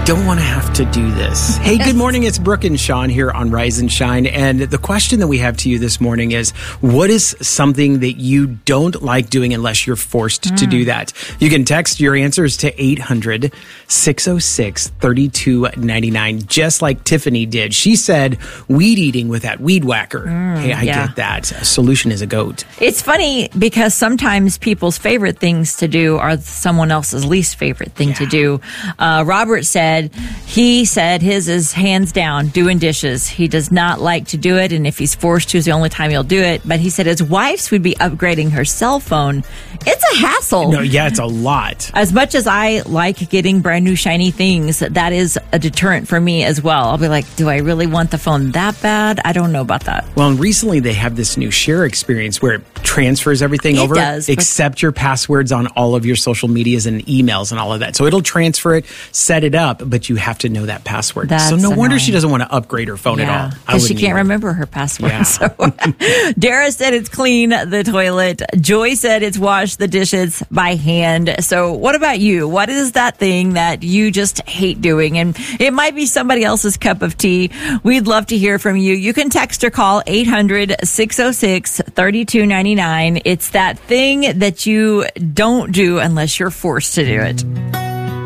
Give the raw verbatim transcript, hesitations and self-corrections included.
don't want to have to do this. Hey, good morning. It's Brooke and Sean here on Rise and Shine. And the question that we have to you this morning is, what is something that you don't like doing unless you're forced mm. to do that? You can text your answers to eight hundred, six oh six, three two nine nine, just like Tiffany did. She said weed eating with that weed whacker. Mm, hey, I yeah. get that. A solution is a goat. It's funny because sometimes people's favorite things to do are someone else's least favorite thing yeah. to do. Uh, Robert said, he said his is hands down doing dishes. He does not like to do it, and if he's forced to, it's the only time he'll do it. But he said his wife's would be upgrading her cell phone. It's a hassle. No, yeah, it's a lot. As much as I like getting brand new shiny things, that is a deterrent for me as well. I'll be like, do I really want the phone that bad? I don't know about that. Well, and recently they have this new share experience where it transfers everything it over, does, except your passwords on all of your social medias and emails and all of that. So it'll transfer it, set it up, but you have to know that password. That's so no annoying. wonder she doesn't want to upgrade her phone yeah, at all. Because she can't either. remember her password. Yeah. So Dara said it's clean the toilet. Joy said it's wash the dishes by hand. So what about you? What is that thing that you just hate doing? And it might be somebody else's cup of tea. We'd love to hear from you. You can text or call eight hundred, six oh six, three two nine nine. It's that thing that you don't do unless you're forced to do it.